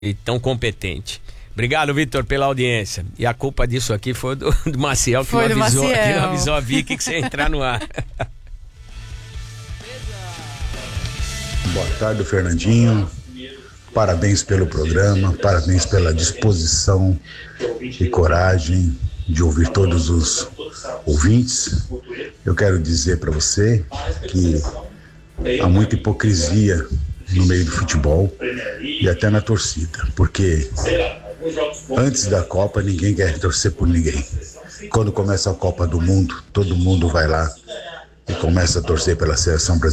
e tão competente. Obrigado, Vitor, pela audiência. E a culpa disso aqui foi do Maciel, que não avisou a Vicky que você ia entrar no ar. Boa tarde, Fernandinho. Parabéns pelo programa, parabéns pela disposição e coragem de ouvir todos os ouvintes. Eu quero dizer para você que há muita hipocrisia no meio do futebol e até na torcida, porque antes da Copa ninguém quer torcer por ninguém. Quando começa a Copa do Mundo, todo mundo vai lá e começa a torcer pela seleção brasileira.